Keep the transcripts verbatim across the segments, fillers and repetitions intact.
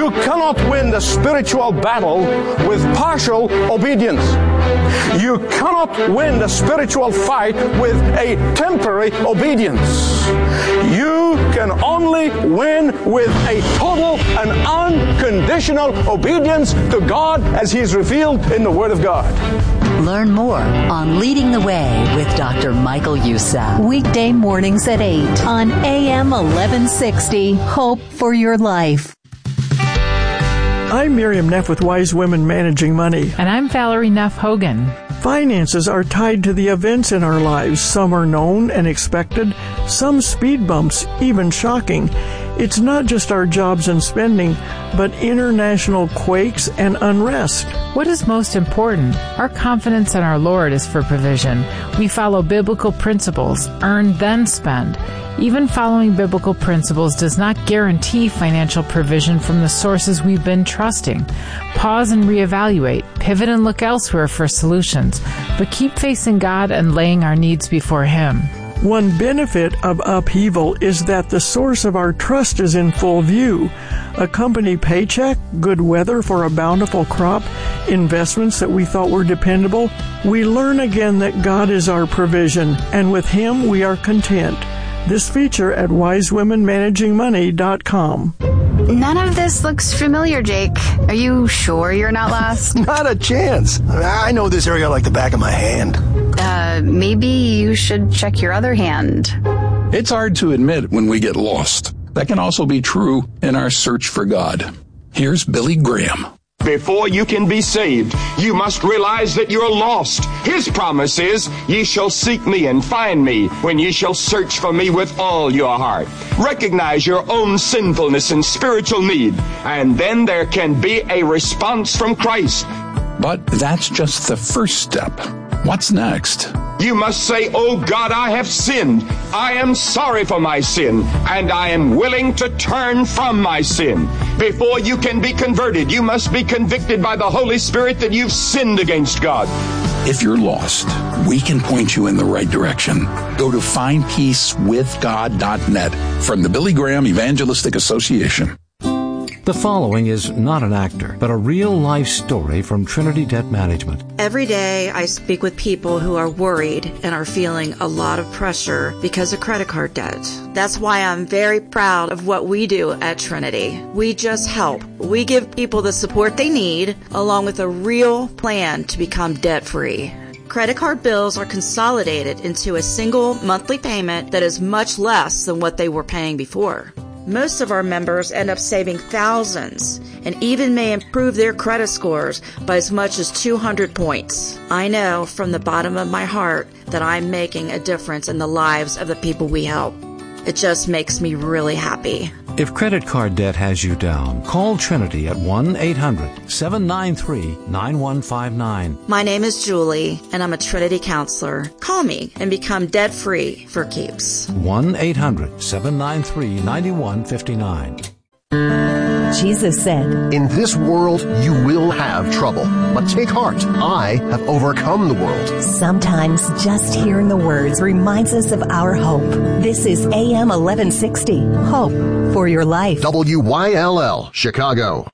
You cannot win the spiritual battle with partial obedience. You cannot win the spiritual fight with a temporary obedience. You can only win with a total and unconditional obedience to God as He is revealed in the Word of God. Learn more on Leading the Way with Doctor Michael Youssef. Weekday mornings at eight on A M eleven sixty. Hope for your life. I'm Miriam Neff with Wise Women Managing Money. And I'm Valerie Neff Hogan. Finances are tied to the events in our lives. Some are known and expected, some speed bumps, even shocking. It's not just our jobs and spending, but international quakes and unrest. What is most important? Our confidence in our Lord is for provision. We follow biblical principles, earn then spend. Even following biblical principles does not guarantee financial provision from the sources we've been trusting. Pause and reevaluate, pivot and look elsewhere for solutions, but keep facing God and laying our needs before Him. One benefit of upheaval is that the source of our trust is in full view. A company paycheck, good weather for a bountiful crop, investments that we thought were dependable. We learn again that God is our provision, and with Him we are content. This feature at wise women managing money dot com. None of this looks familiar, Jake. Are you sure you're not lost? Not a chance. I know this area like the back of my hand. Uh, maybe you should check your other hand. It's hard to admit when we get lost. That can also be true in our search for God. Here's Billy Graham. Before you can be saved, you must realize that you're lost. His promise is, ye shall seek me and find me when ye shall search for me with all your heart. Recognize your own sinfulness and spiritual need, and then there can be a response from Christ. But that's just the first step. What's next? You must say, "Oh God, I have sinned. I am sorry for my sin, and I am willing to turn from my sin." Before you can be converted, you must be convicted by the Holy Spirit that you've sinned against God. If you're lost, we can point you in the right direction. Go to find peace with god dot net from the Billy Graham Evangelistic Association. The following is not an actor, but a real-life story from Trinity Debt Management. Every day I speak with people who are worried and are feeling a lot of pressure because of credit card debt. That's why I'm very proud of what we do at Trinity. We just help. We give people the support they need, along with a real plan to become debt-free. Credit card bills are consolidated into a single monthly payment that is much less than what they were paying before. Most of our members end up saving thousands and even may improve their credit scores by as much as two hundred points. I know from the bottom of my heart that I'm making a difference in the lives of the people we help. It just makes me really happy. If credit card debt has you down, call Trinity at one eight hundred seven nine three nine one five nine. My name is Julie, and I'm a Trinity counselor. Call me and become debt-free for keeps. one eight hundred seven nine three nine one five nine. Jesus said, "In this world you will have trouble, but take heart. I have overcome the world." Sometimes just hearing the words reminds us of our hope. This is A M eleven sixty, Hope for Your Life. W Y L L, Chicago.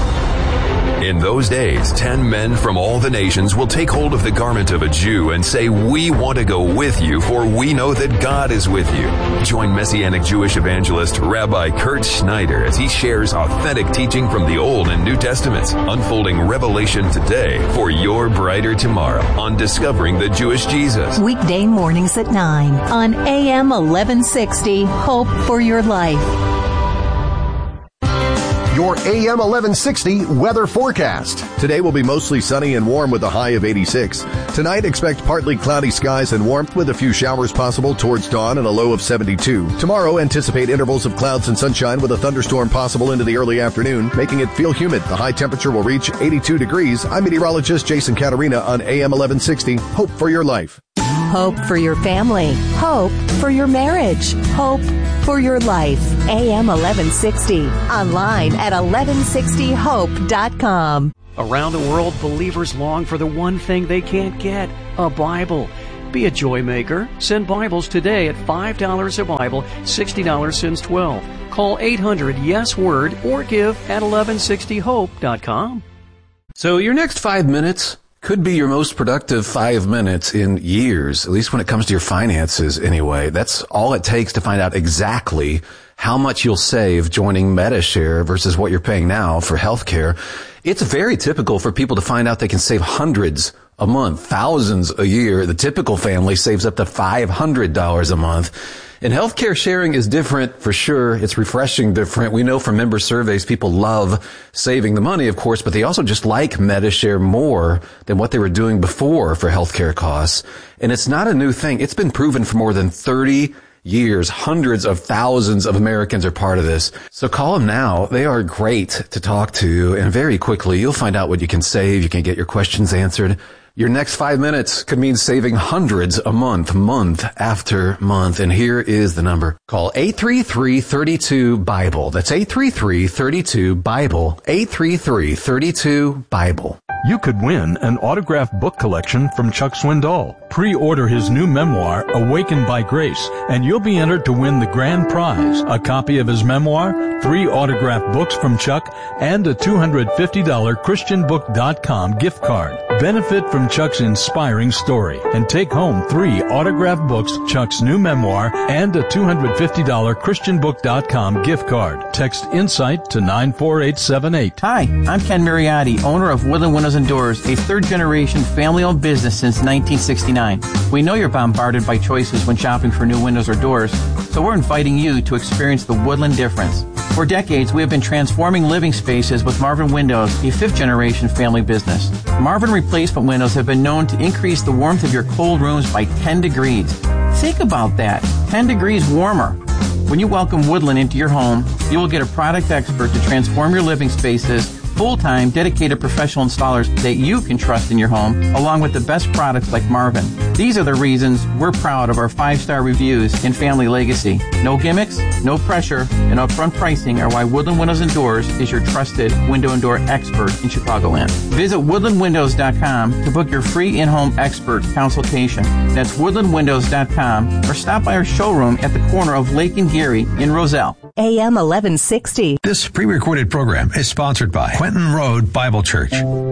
In those days, ten men from all the nations will take hold of the garment of a Jew and say, "We want to go with you, for we know that God is with you." Join Messianic Jewish evangelist Rabbi Kurt Schneider as he shares authentic teaching from the Old and New Testaments, unfolding revelation today for your brighter tomorrow on Discovering the Jewish Jesus. Weekday mornings at nine on A M eleven sixty, Hope for Your Life. Your A M eleven sixty weather forecast. Today will be mostly sunny and warm with a high of eighty-six. Tonight, expect partly cloudy skies and warmth with a few showers possible towards dawn and a low of seventy-two. Tomorrow, anticipate intervals of clouds and sunshine with a thunderstorm possible into the early afternoon, making it feel humid. The high temperature will reach eighty-two degrees. I'm meteorologist Jason Caterina on A M eleven sixty. Hope for your life. Hope for your family. Hope for your marriage. Hope for your life. A M eleven sixty. Online at eleven sixty hope dot com. Around the world, believers long for the one thing they can't get, a Bible. be a joy maker. Send Bibles today at five dollars a Bible, sixty dollars since twelve. Call eight hundred yes word or give at eleven sixty hope dot com. So your next five minutes could be your most productive five minutes in years, at least when it comes to your finances anyway. That's all it takes to find out exactly how much you'll save joining Medi-Share versus what you're paying now for healthcare. It's very typical for people to find out they can save hundreds a month, thousands a year. The typical family saves up to five hundred dollars a month. And healthcare sharing is different for sure. It's refreshing different. We know from member surveys people love saving the money, of course, but they also just like Medi-Share more than what they were doing before for healthcare costs. And it's not a new thing. It's been proven for more than thirty years. Hundreds of thousands of Americans are part of this. So call them now. They are great to talk to, and very quickly you'll find out what you can save. You can get your questions answered. Your next five minutes could mean saving hundreds a month, month after month. And here is the number. Call eight three three, three two, BIBLE. That's eight three three, three two, BIBLE. eight three three, three two, BIBLE. You could win an autographed book collection from Chuck Swindoll. Pre-order his new memoir, Awakened by Grace, and you'll be entered to win the grand prize, a copy of his memoir, three autographed books from Chuck, and a two hundred fifty dollars Christian book dot com gift card. Benefit from Chuck's inspiring story and take home three autographed books, Chuck's new memoir, and a two hundred fifty dollars Christian book dot com gift card. Text INSIGHT to nine four eight seven eight. Hi, I'm Ken Mariotti, owner of Woodland Windows and Doors, a third-generation family-owned business since nineteen sixty-nine. We know you're bombarded by choices when shopping for new windows or doors, so we're inviting you to experience the Woodland difference. For decades, we have been transforming living spaces with Marvin Windows, a fifth-generation family business. Marvin replacement windows have been known to increase the warmth of your cold rooms by ten degrees. Think about that, ten degrees warmer. When you welcome Woodland into your home, you will get a product expert to transform your living spaces, full-time, dedicated professional installers that you can trust in your home, along with the best products like Marvin. These are the reasons we're proud of our five-star reviews and family legacy. No gimmicks, no pressure, and upfront pricing are why Woodland Windows and Doors is your trusted window and door expert in Chicagoland. Visit woodland windows dot com to book your free in-home expert consultation. That's woodland windows dot com, or stop by our showroom at the corner of Lake and Geary in Roselle. A M eleven sixty. This pre-recorded program is sponsored by Quentin Road Bible Church.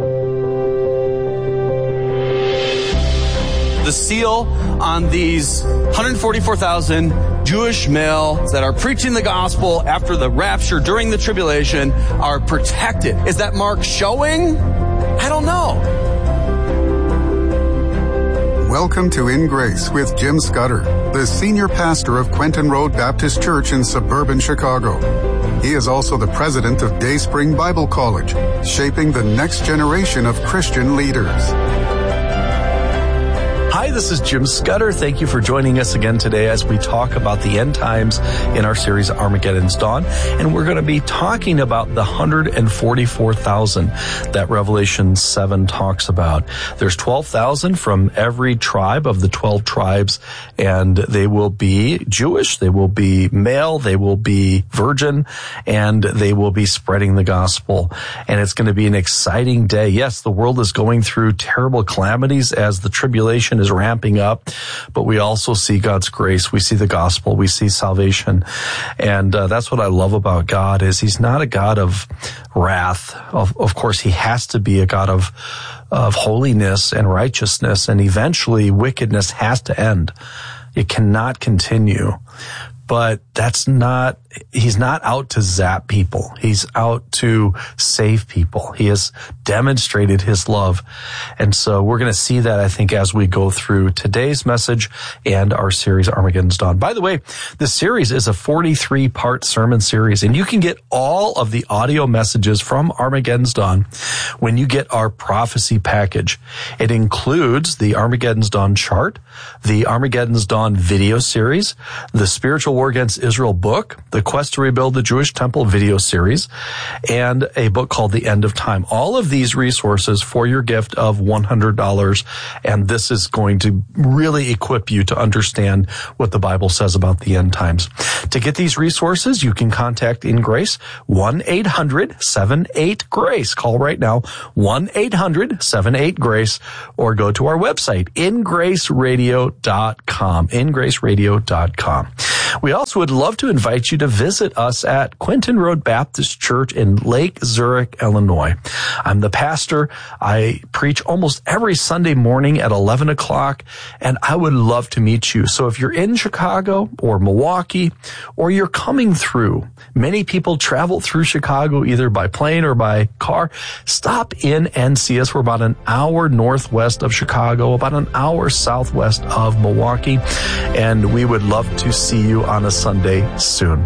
The seal on these one hundred forty-four thousand Jewish males that are preaching the gospel after the rapture during the tribulation are protected. Is that mark showing? I don't know. Welcome to In Grace with Jim Scudder, the senior pastor of Quentin Road Baptist Church in suburban Chicago. He is also the president of Dayspring Bible College, shaping the next generation of Christian leaders. Hi, this is Jim Scudder. Thank you for joining us again today as we talk about the end times in our series Armageddon's Dawn. And we're going to be talking about the one hundred forty-four thousand that Revelation seven talks about. There's twelve thousand from every tribe of the twelve tribes, and they will be Jewish, they will be male, they will be virgin, and they will be spreading the gospel. And it's going to be an exciting day. Yes, the world is going through terrible calamities as the tribulation is ramping up, but we also see God's grace. We see the gospel. We see salvation. And uh, that's what I love about God is he's not a God of wrath. Of, of course, he has to be a God of, of holiness and righteousness. And eventually wickedness has to end. It cannot continue. But that's not, he's not out to zap people. He's out to save people. He has demonstrated his love. And so we're going to see that, I think, as we go through today's message and our series, Armageddon's Dawn. By the way, this series is a forty-three part sermon series, and you can get all of the audio messages from Armageddon's Dawn when you get our prophecy package. It includes the Armageddon's Dawn chart, the Armageddon's Dawn video series, the spiritual Spiritual War Against Israel book, The Quest to Rebuild the Jewish Temple video series, and a book called The End of Time. All of these resources for your gift of one hundred dollars, and this is going to really equip you to understand what the Bible says about the end times. To get these resources, you can contact In Grace, one eight hundred seven eight GRACE. Call right now, one eight hundred seven eight GRACE, or go to our website, in grace radio dot com, in grace radio dot com. We also would love to invite you to visit us at Quentin Road Baptist Church in Lake Zurich, Illinois. I'm the pastor. I preach almost every Sunday morning at eleven o'clock, and I would love to meet you. So if you're in Chicago or Milwaukee, or you're coming through, many people travel through Chicago either by plane or by car, stop in and see us. We're about an hour northwest of Chicago, about an hour southwest of Milwaukee, and we would love to see you on a Sunday soon.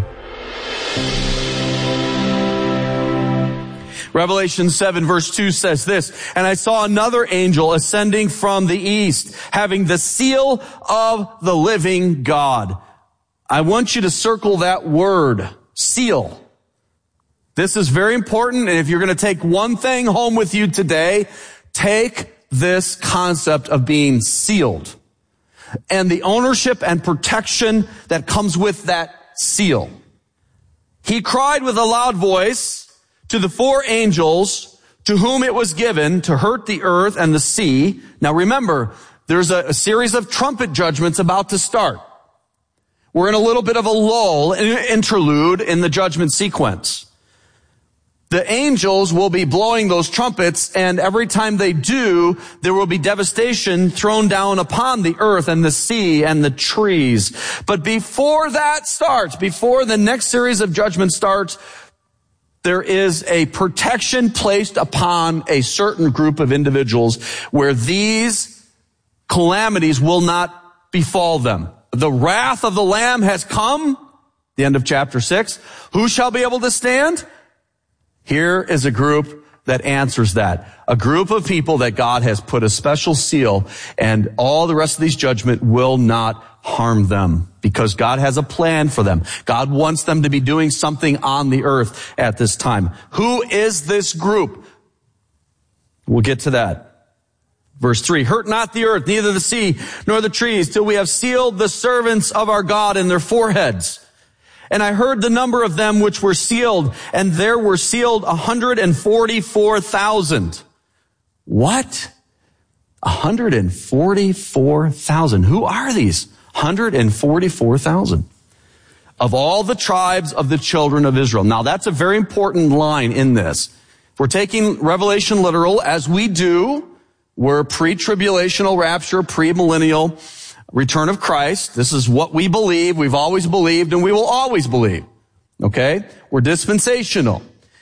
Revelation seven verse two says this, and I saw another angel ascending from the east, having the seal of the living God. I want you to circle that word, seal. This is very important, and if you're going to take one thing home with you today, take this concept of being sealed and the ownership and protection that comes with that seal. He cried with a loud voice to the four angels to whom it was given to hurt the earth and the sea. Now remember, there's a, a series of trumpet judgments about to start. We're in a little bit of a lull, an interlude in the judgment sequence. The angels will be blowing those trumpets, and every time they do, there will be devastation thrown down upon the earth and the sea and the trees. But before that starts, before the next series of judgment starts, there is a protection placed upon a certain group of individuals where these calamities will not befall them. The wrath of the Lamb has come, the end of chapter six. Who shall be able to stand? Here is a group that answers that. A group of people that God has put a special seal, and all the rest of these judgment will not harm them because God has a plan for them. God wants them to be doing something on the earth at this time. Who is this group? We'll get to that. Verse three, hurt not the earth, neither the sea, nor the trees, till we have sealed the servants of our God in their foreheads. And I heard the number of them which were sealed, and there were sealed one hundred forty-four thousand. What? one hundred forty-four thousand. Who are these? one hundred forty-four thousand. Of all the tribes of the children of Israel. Now that's a very important line in this. If we're taking Revelation literal, as we do, we're pre-tribulational rapture, pre-millennial return of Christ. This is what we believe. We've always believed, and we will always believe. Okay? We're dispensational.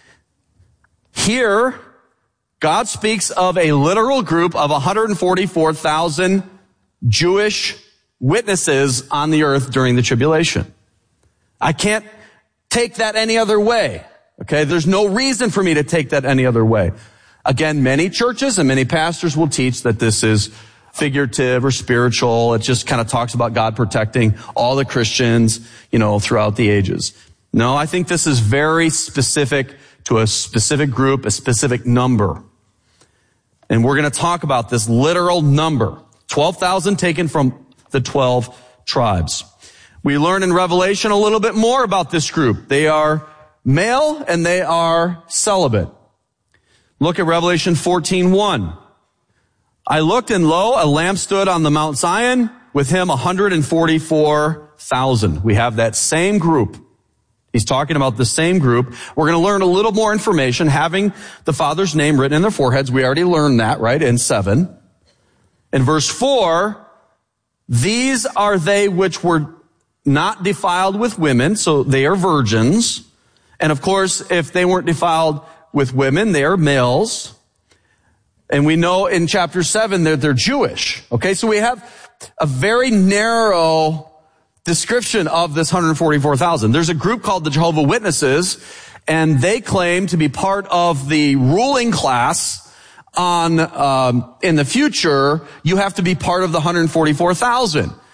Here, God speaks of a literal group of one hundred forty-four thousand Jewish witnesses on the earth during the tribulation. I can't take that any other way. Okay? There's no reason for me to take that any other way. Again, many churches and many pastors will teach that this is figurative or spiritual. It just kind of talks about God protecting all the Christians, you know, throughout the ages. No, I think this is very specific to a specific group, a specific number. And we're going to talk about this literal number. twelve thousand taken from the twelve tribes. We learn in Revelation a little bit more about this group. They are male and they are celibate. Look at Revelation fourteen one. I looked, and lo, a lamb stood on the Mount Zion, with him one hundred forty-four thousand. We have that same group. He's talking about the same group. We're going to learn a little more information, having the Father's name written in their foreheads. We already learned that, right, in seven. In verse four, these are they which were not defiled with women, so they are virgins. And of course, if they weren't defiled with women, they are males. And we know in chapter seven that they're Jewish. Okay, so we have a very narrow description of this one hundred forty-four thousand. There's a group called the Jehovah's Witnesses, and they claim to be part of the ruling class on, um, in the future. You have to be part of the one hundred forty-four thousand.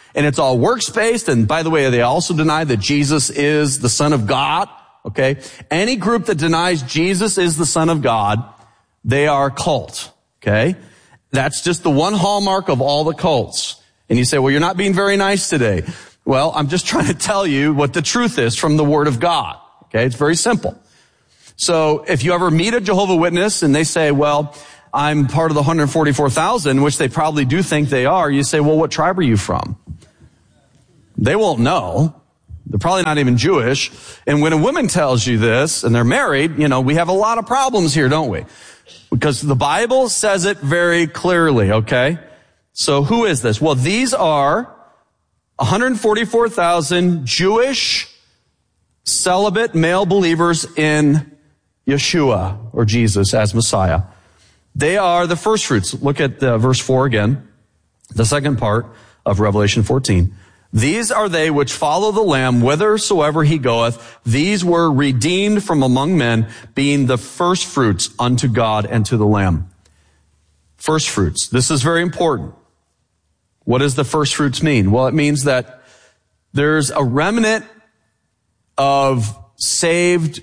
and it's all works-based. And by the way, they also deny that Jesus is the Son of God. Okay? Any group that denies Jesus is the Son of God, they are a cult. Okay? That's just the one hallmark of all the cults. And you say, well, you're not being very nice today. Well, I'm just trying to tell you what the truth is from the Word of God. Okay? It's very simple. So if you ever meet a Jehovah's Witness and they say, well, I'm part of the one hundred forty-four thousand, which they probably do think they are, you say, well, what tribe are you from? They won't know. They're probably not even Jewish. And when a woman tells you this and they're married, you know, we have a lot of problems here, don't we? Because the Bible says it very clearly, okay? So who is this? Well, these are one hundred forty-four thousand Jewish celibate male believers in Yeshua, or Jesus as Messiah. They are the first fruits. Look at uh, verse four again, the second part of Revelation fourteen. These are they which follow the Lamb whithersoever he goeth. These were redeemed from among men, being the first fruits unto God and to the Lamb. First fruits. This is very important. What does the first fruits mean? Well, it means that there's a remnant of saved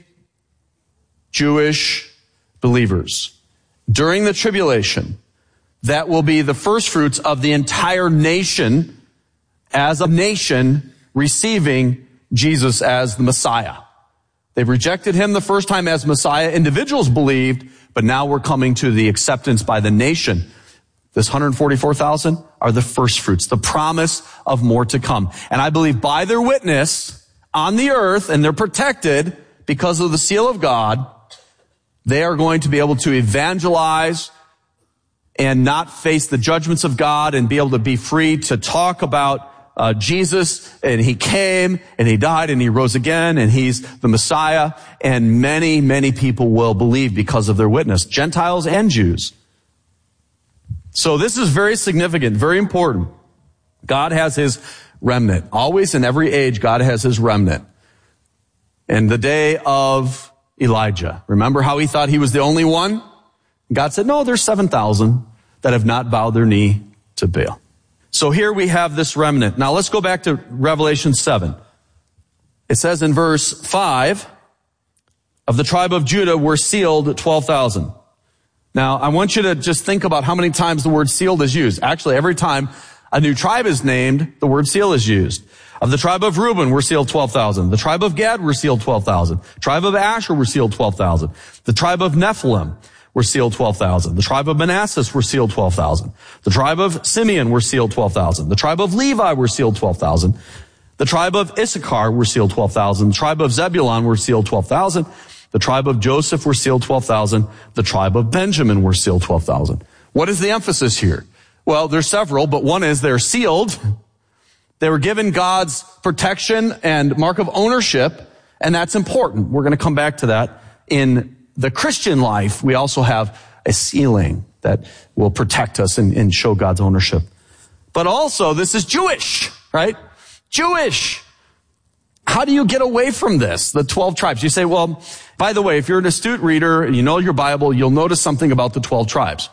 Jewish believers during the tribulation that will be the first fruits of the entire nation as a nation receiving Jesus as the Messiah. They've rejected him the first time as Messiah. Individuals believed, but now we're coming to the acceptance by the nation. This one hundred forty-four thousand are the first fruits, the promise of more to come. And I believe by their witness on the earth, and they're protected because of the seal of God, they are going to be able to evangelize and not face the judgments of God and be able to be free to talk about uh, Jesus, and he came and he died and he rose again and he's the Messiah, and many, many people will believe because of their witness, Gentiles and Jews. So this is very significant, very important. God has his remnant. Always in every age, God has his remnant. In the day of Elijah, remember how he thought he was the only one? God said, no, there's seven thousand that have not bowed their knee to Baal. So here we have this remnant. Now let's go back to Revelation seven. It says in verse five, of the tribe of Judah were sealed twelve thousand. Now I want you to just think about how many times the word sealed is used. Actually, every time a new tribe is named, the word seal is used. Of the tribe of Reuben were sealed twelve thousand. The tribe of Gad were sealed twelve thousand. Tribe of Asher were sealed twelve thousand. The tribe of Nephilim were sealed twelve thousand. The tribe of Manasseh were sealed twelve thousand. The tribe of Simeon were sealed twelve thousand. The tribe of Levi were sealed twelve thousand. The tribe of Issachar were sealed twelve thousand. The tribe of Zebulun were sealed twelve thousand. The tribe of Joseph were sealed twelve thousand. The tribe of Benjamin were sealed twelve thousand. What is the emphasis here? Well, there's several, but one is they're sealed. They were given God's protection and mark of ownership, and that's important. We're going to come back to that. In the Christian life, we also have a sealing that will protect us and, and show God's ownership. But also, this is Jewish, right? Jewish. How do you get away from this? The twelve tribes. You say, well, by the way, if you're an astute reader and you know your Bible, you'll notice something about the twelve tribes.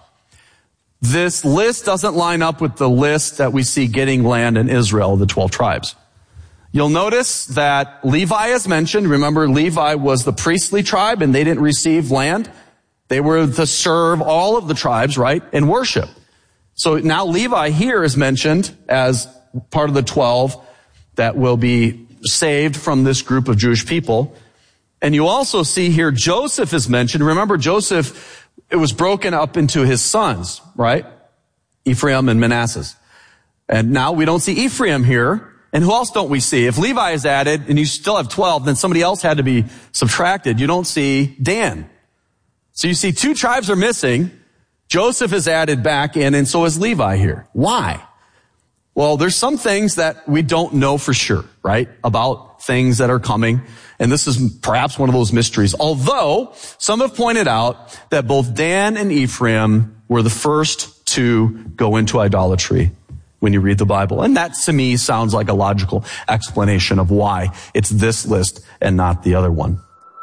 This list doesn't line up with the list that we see getting land in Israel, the twelve tribes. You'll notice that Levi is mentioned. Remember, Levi was the priestly tribe and they didn't receive land. They were to serve all of the tribes, right, and worship. So now Levi here is mentioned as part of the twelve that will be saved from this group of Jewish people. And you also see here Joseph is mentioned. Remember, Joseph, it was broken up into his sons, right? Ephraim and Manasseh. And now we don't see Ephraim here. And who else don't we see? If Levi is added and you still have twelve, then somebody else had to be subtracted. You don't see Dan. So you see two tribes are missing. Joseph is added back in, and so is Levi here. Why? Well, there's some things that we don't know for sure, right? About things that are coming. And this is perhaps one of those mysteries. Although some have pointed out that both Dan and Ephraim were the first to go into idolatry when you read the Bible. And that to me sounds like a logical explanation of why it's this list and not the other one.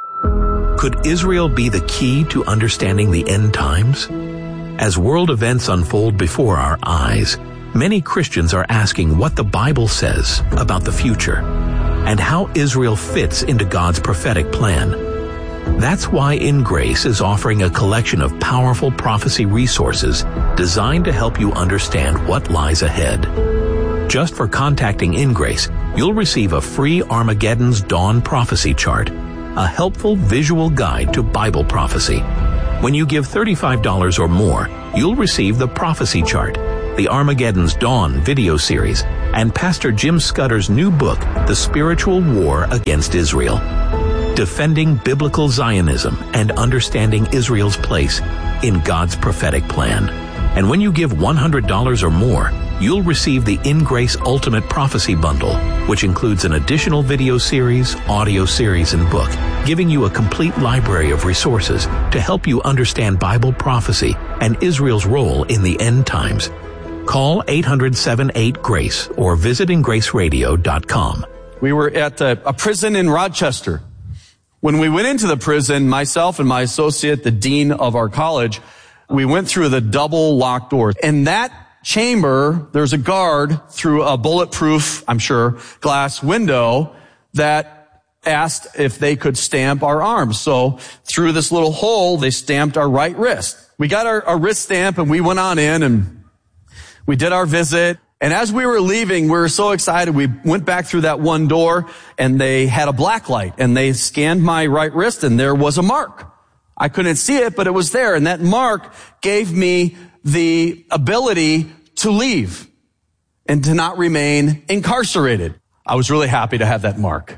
Could Israel be the key to understanding the end times? As world events unfold before our eyes, Many Christians are asking what the Bible says about the future and how Israel fits into God's prophetic plan. That's why In Grace is offering a collection of powerful prophecy resources designed to help you understand what lies ahead. Just for contacting In Grace, you'll receive a free Armageddon's Dawn prophecy chart, a helpful visual guide to Bible prophecy. When you give thirty-five dollars or more, you'll receive the prophecy chart, the Armageddon's Dawn video series, and Pastor Jim Scudder's new book, The Spiritual War Against Israel. Defending Biblical Zionism and Understanding Israel's Place in God's Prophetic Plan. And when you give one hundred dollars or more, you'll receive the In Grace Ultimate Prophecy Bundle, which includes an additional video series, audio series, and book, giving you a complete library of resources to help you understand Bible prophecy and Israel's role in the end times. Call eight hundred, seven eight, GRACE or visit in grace radio dot com. We were at a, a prison in Rochester. When we went into the prison, myself and my associate, the dean of our college, we went through the double locked doors. In that chamber, there's a guard through a bulletproof, I'm sure, glass window that asked if they could stamp our arms. So through this little hole, they stamped our right wrist. We got our, our wrist stamp and we went on in and we did our visit. And as we were leaving, we were so excited. We went back through that one door and they had a black light and they scanned my right wrist and there was a mark. I couldn't see it, but it was there. And that mark gave me the ability to leave and to not remain incarcerated. I was really happy to have that mark,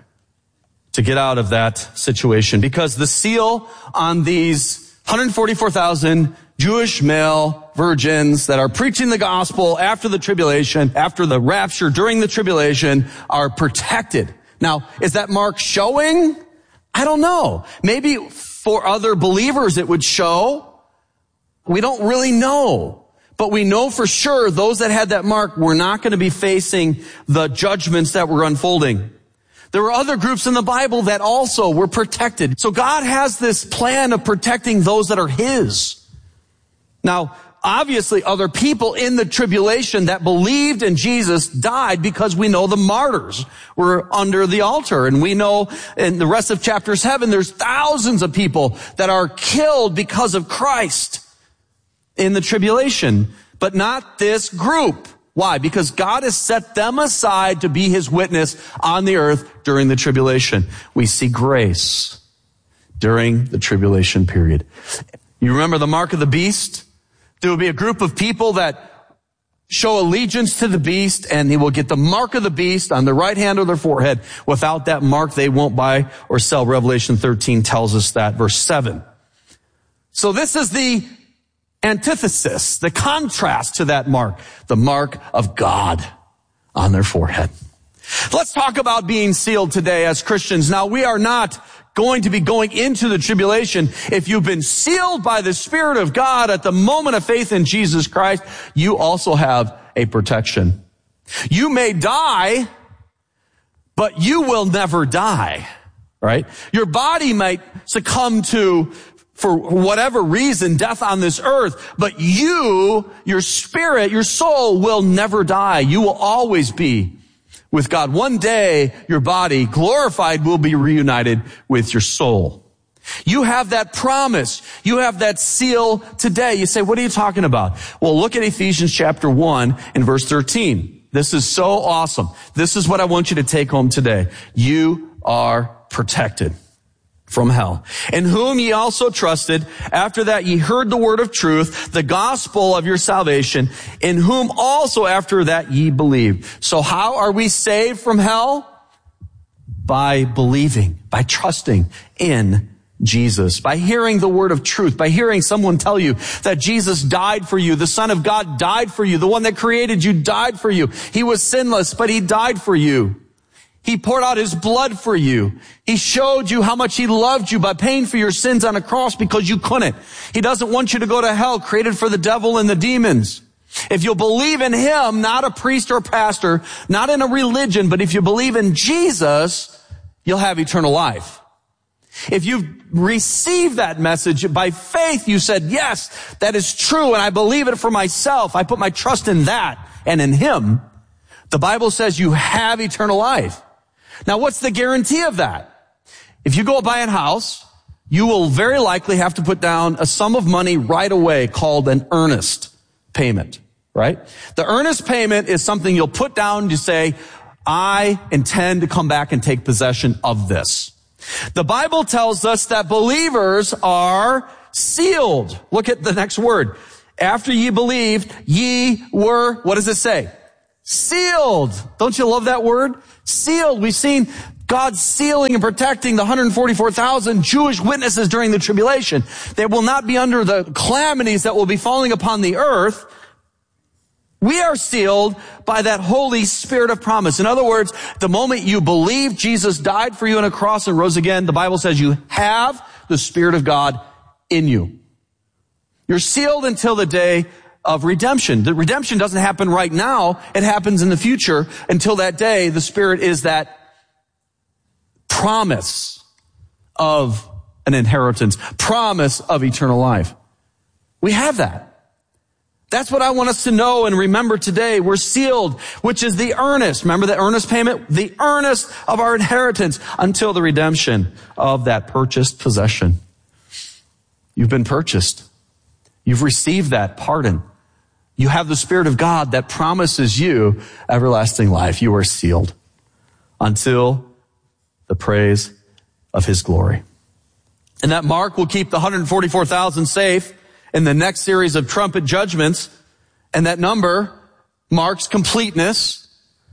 to get out of that situation, because the seal on these one hundred forty-four thousand Jewish male virgins that are preaching the gospel after the tribulation, after the rapture, during the tribulation, are protected. Now, is that mark showing? I don't know. Maybe for other believers it would show. We don't really know. But we know for sure those that had that mark were not going to be facing the judgments that were unfolding. There were other groups in the Bible that also were protected. So God has this plan of protecting those that are His. Now, obviously, other people in the tribulation that believed in Jesus died, because we know the martyrs were under the altar. And we know in the rest of chapter seven, there's thousands of people that are killed because of Christ in the tribulation, but not this group. Why? Because God has set them aside to be His witness on the earth during the tribulation. We see grace during the tribulation period. You remember the mark of the beast? There will be a group of people that show allegiance to the beast, and they will get the mark of the beast on their right hand or their forehead. Without that mark, they won't buy or sell. Revelation thirteen tells us that, verse seven. So this is the antithesis, the contrast to that mark, the mark of God on their forehead. Let's talk about being sealed today as Christians. Now, we are not going to be going into the tribulation. If you've been sealed by the Spirit of God at the moment of faith in Jesus Christ, you also have a protection. You may die, but you will never die, right? Your body might succumb to, for whatever reason, death on this earth, but you, your spirit, your soul will never die. You will always be with God. One day, your body, glorified, will be reunited with your soul. You have that promise. You have that seal today. You say, what are you talking about? Well, look at Ephesians chapter one and verse thirteen. This is so awesome. This is what I want you to take home today. You are protected from hell, in whom ye also trusted, after that ye heard the word of truth, the gospel of your salvation, in whom also after that ye believed. So how are we saved from hell? By believing, by trusting in Jesus, by hearing the word of truth, by hearing someone tell you that Jesus died for you, the Son of God died for you, the one that created you died for you. He was sinless, but He died for you. He poured out His blood for you. He showed you how much He loved you by paying for your sins on a cross because you couldn't. He doesn't want you to go to hell, created for the devil and the demons. If you'll believe in Him, not a priest or pastor, not in a religion, but if you believe in Jesus, you'll have eternal life. If you've received that message by faith, you said, yes, that is true, and I believe it for myself. I put my trust in that and in him. The Bible says you have eternal life. Now, what's the guarantee of that? If you go buy a house, you will very likely have to put down a sum of money right away called an earnest payment, right? The earnest payment is something you'll put down to say, I intend to come back and take possession of this. The Bible tells us that believers are sealed. Look at the next word. After ye believed, ye were, what does it say? Sealed. Don't you love that word? Sealed. We've seen God sealing and protecting the one hundred forty-four thousand Jewish witnesses during the tribulation. They will not be under the calamities that will be falling upon the earth. We are sealed by that Holy Spirit of promise. In other words, the moment you believe Jesus died for you on a cross and rose again, the Bible says you have the Spirit of God in you. You're sealed until the day of redemption. The redemption doesn't happen right now. It happens in the future. Until that day, the Spirit is that promise of an inheritance, promise of eternal life. We have that. That's what I want us to know and remember today. We're sealed, which is the earnest. Remember the earnest payment? The earnest of our inheritance until the redemption of that purchased possession. You've been purchased. You've received that pardon. You have the Spirit of God that promises you everlasting life. You are sealed until the praise of his glory. And that mark will keep the one hundred forty-four thousand safe in the next series of trumpet judgments. And that number marks completeness.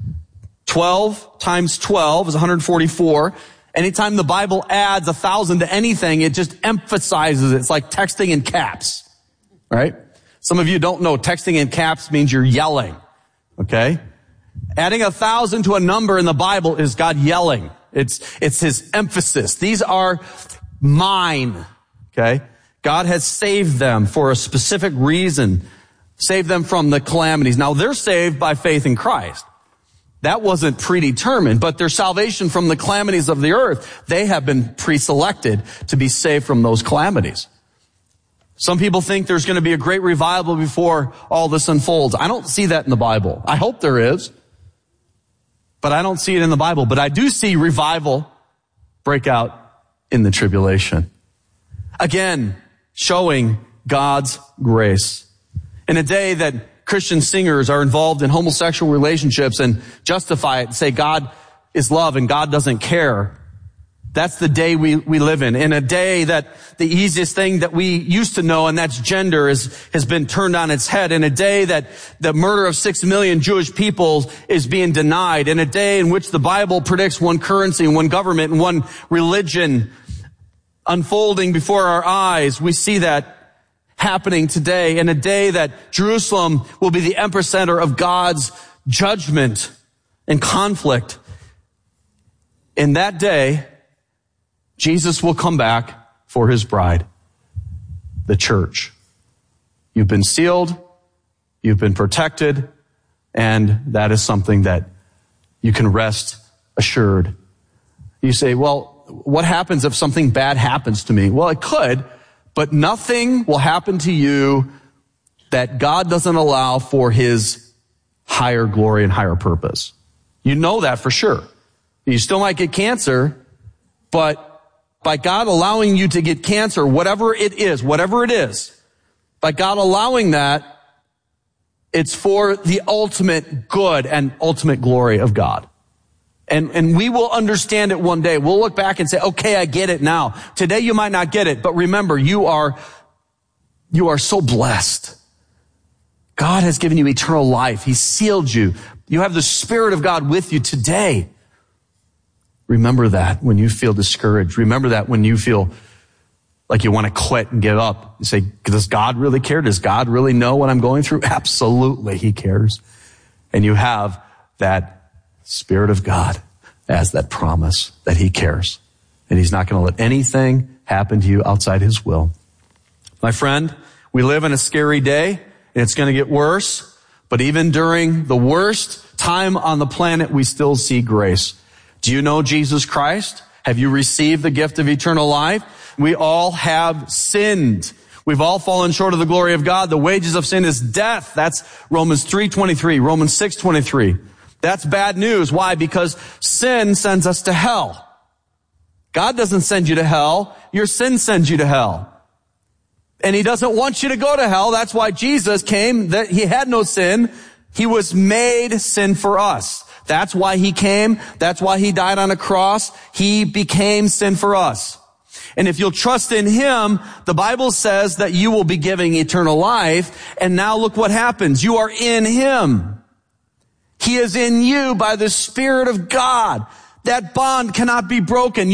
twelve times twelve is one hundred forty-four. Anytime the Bible adds a thousand to anything, it just emphasizes it. It's like texting in caps, right? Some of you don't know texting in caps means you're yelling, okay? Adding a thousand to a number in the Bible is God yelling. It's, it's his emphasis. These are mine, okay? God has saved them for a specific reason, saved them from the calamities. Now, they're saved by faith in Christ. That wasn't predetermined, but their salvation from the calamities of the earth, they have been pre-selected to be saved from those calamities. Some people think there's going to be a great revival before all this unfolds. I don't see that in the Bible. I hope there is, but I don't see it in the Bible. But I do see revival break out in the tribulation. Again, showing God's grace. In a day that Christian singers are involved in homosexual relationships and justify it and say God is love and God doesn't care. That's the day we, we live in. In a day that the easiest thing that we used to know, and that's gender, is, has been turned on its head. In a day that the murder of six million Jewish people is being denied. In a day in which the Bible predicts one currency and one government and one religion unfolding before our eyes. We see that happening today. In a day that Jerusalem will be the epicenter of God's judgment and conflict. In that day, Jesus will come back for his bride, the church. You've been sealed, you've been protected, and that is something that you can rest assured. You say, well, what happens if something bad happens to me? Well, it could, but nothing will happen to you that God doesn't allow for his higher glory and higher purpose. You know that for sure. You still might get cancer, but by God allowing you to get cancer, whatever it is, whatever it is, by God allowing that, it's for the ultimate good and ultimate glory of God. And, and we will understand it one day. We'll look back and say, okay, I get it now. Today you might not get it, but remember, you are, you are so blessed. God has given you eternal life. He sealed you. You have the Spirit of God with you today. Remember that when you feel discouraged. Remember that when you feel like you want to quit and give up. You say, does God really care? Does God really know what I'm going through? Absolutely, he cares. And you have that Spirit of God as that promise that he cares. And he's not going to let anything happen to you outside his will. My friend, we live in a scary day, and it's going to get worse. But even during the worst time on the planet, we still see grace. Do you know Jesus Christ? Have you received the gift of eternal life? We all have sinned. We've all fallen short of the glory of God. The wages of sin is death. That's Romans three twenty-three, Romans six twenty-three. That's bad news. Why? Because sin sends us to hell. God doesn't send you to hell. Your sin sends you to hell. And he doesn't want you to go to hell. That's why Jesus came, that he had no sin. He was made sin for us. That's why he came. That's why he died on a cross. He became sin for us. And if you'll trust in him, the Bible says that you will be giving eternal life. And now look what happens. You are in him. He is in you by the Spirit of God. That bond cannot be broken.